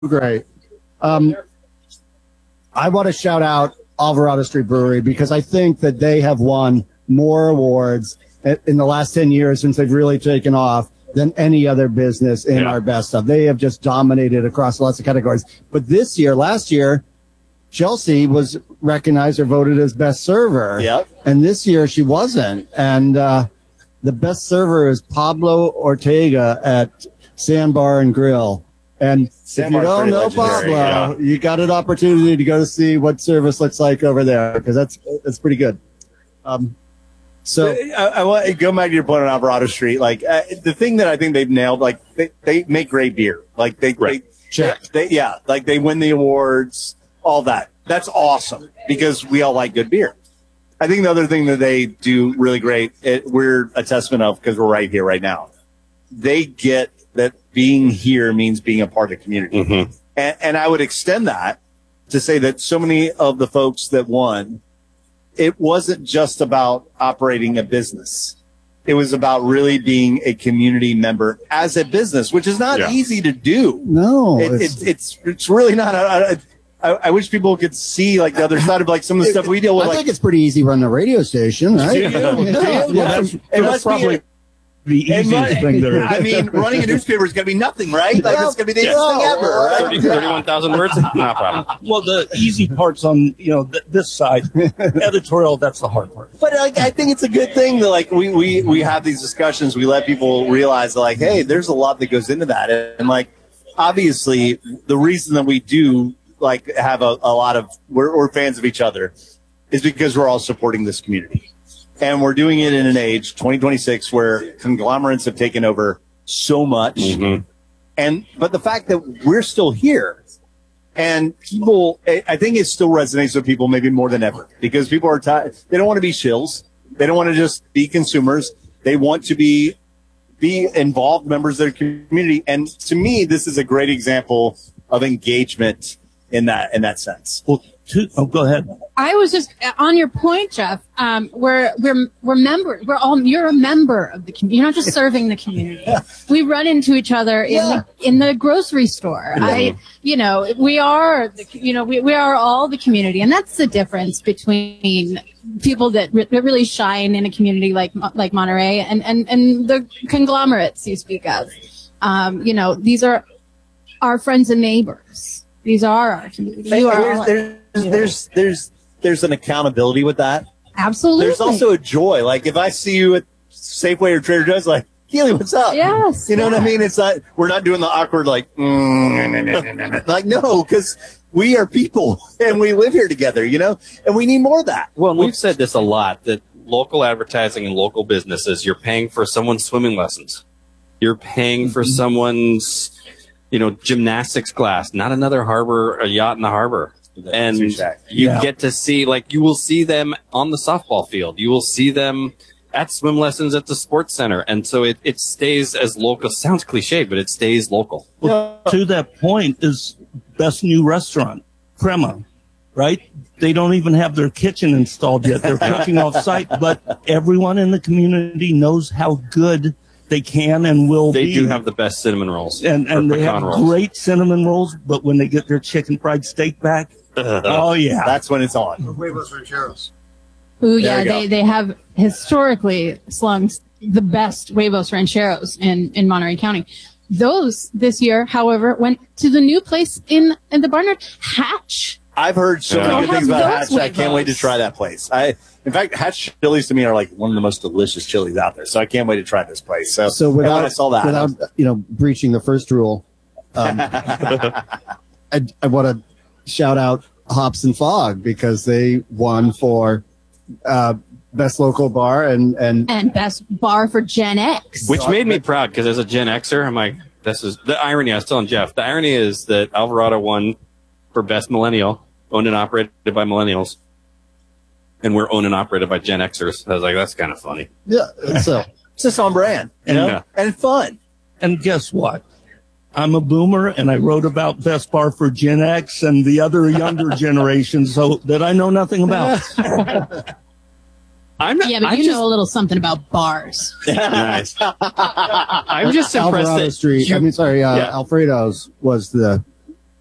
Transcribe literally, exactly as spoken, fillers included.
great. Um, I want to shout out Alvarado Street Brewery because I think that they have won more awards in the last ten years since they've really taken off than any other business in yeah. our best stuff. They have just dominated across lots of categories. But this year, last year, Chelsea was recognized or voted as best server. Yep. And this year she wasn't. And uh, the best server is Pablo Ortega at Sandbar and Grill. And Sandbar's if you don't know legendary, Pablo, yeah. you got an opportunity to go to see what service looks like over there because that's that's pretty good. Um, so I, I want to go back to your point on Alvarado Street. Like uh, the thing that I think they've nailed, like they, they make great beer. Like they, right. they check. They, yeah, like they win the awards, all that. That's awesome because we all like good beer. I think the other thing that they do really great, it, we're a testament of because we're right here, right now. They get that being here means being a part of the community. Mm-hmm. And, and I would extend that to say that so many of the folks that won, it wasn't just about operating a business. It was about really being a community member as a business, which is not yeah. easy to do. No, it, it's, it's, it's, it's really not. I, I, I wish people could see like the other side of like some of the stuff we deal with. I like, think it's pretty easy running a radio station, right? Do you? Yeah. Do you? Yeah. Well, that's, it that's must probably be the it easiest must- thing there is. I mean, running a newspaper is going to be nothing, right? Like Well, it's going to be the yeah. easiest thing ever, right? thirty, thirty-one thousand words? No problem. Well, the easy part's on, you know, th- this side. Editorial, that's the hard part. But like, I think it's a good thing that like we, we, we have these discussions. We let people realize like, hey, there's a lot that goes into that. And like, obviously the reason that we do like have a, a lot of, we're, we're fans of each other is because we're all supporting this community. And we're doing it in an age, twenty twenty-six, where conglomerates have taken over so much. Mm-hmm. And, but the fact that we're still here and people, I think it still resonates with people maybe more than ever because people are tired. They don't want to be shills. They don't want to just be consumers. They want to be, be involved members of their community. And to me, this is a great example of engagement in that, in that sense. Well, two, oh, go ahead. I was just on your point, Jeff. Um, we're we're we're members. We're all. You're a member of the community. You're not just serving the community. We run into each other in Yeah. the in the grocery store. Yeah. I, you know, we are. The, you know, we we are all the community, and that's the difference between people that, re- that really shine in a community like like Monterey and and and the conglomerates you speak of. Um, you know, these are our friends and neighbors. These are our community. You are There's, all- there's, there's, there's, there's an accountability with that. Absolutely. There's also a joy. Like if I see you at Safeway or Trader Joe's, like, Keely, what's up? Yes. You know yeah. what I mean? It's not, we're not doing the awkward, like, mm, like, no, because we are people and we live here together, you know, and we need more of that. Well, we've said this a lot, that local advertising and local businesses, you're paying for someone's swimming lessons. You're paying for Mm-hmm. someone's, you know, gymnastics class, not another harbor, a yacht in the harbor. And you Yeah. get to see, like, you will see them on the softball field. You will see them at swim lessons at the sports center. And so it, it stays as local. Sounds cliche, but it stays local. Well, to that point is best new restaurant, Crema, right? They don't even have their kitchen installed yet. They're cooking off site, but everyone in the community knows how good they can and will They be. do have the best cinnamon rolls. and or and they have pecan rolls. great cinnamon rolls, but when they get their chicken fried steak back, oh yeah. That's when it's on. Huevos Rancheros. Ooh, There yeah, we go. they, they have historically slung the best huevos rancheros in, in Monterey County. Those this year, however, went to the new place in, in the Barnard, Hatch. I've heard so Yeah. many good Don't things have about those Hatch. I can't wait to huevos. try that place. I, in fact, Hatch chilies to me are like one of the most delicious chilies out there. So I can't wait to try this place. So, So and when I without, saw that, I was- without you know, breaching the first rule, um, I, I want to shout out Hops and Fog because they won for uh, best local bar and and And best bar for Gen X. Which made me proud because as a Gen Xer, I'm like, this is the irony. I was telling Jeff, the irony is that Alvarado won for best millennial, owned and operated by millennials, and we're owned and operated by Gen Xers. I was like, that's kind of funny. yeah. So it's just on brand, you know, Yeah. and fun. And guess what? I'm a boomer, and I wrote about Best Bar for Gen X and the other younger generations, so that I know nothing about. I'm not, yeah, but I'm you just, know a little something about bars. nice. I'm just impressed Alvarado that Street. you- I mean, sorry, uh, Yeah. Alfredo's was the